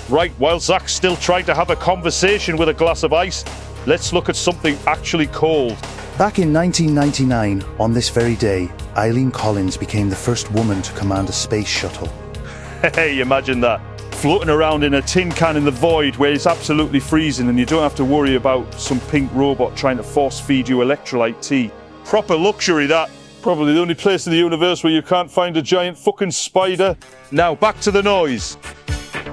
Right, while Zach's still trying to have a conversation with a glass of ice, let's look at something actually cold. Back in 1999, on this very day, Eileen Collins became the first woman to command a space shuttle. Hey, imagine that. Floating around in a tin can in the void where it's absolutely freezing and you don't have to worry about some pink robot trying to force feed you electrolyte tea. Proper luxury, that. Probably the only place in the universe where you can't find a giant fucking spider. Now, back to the noise.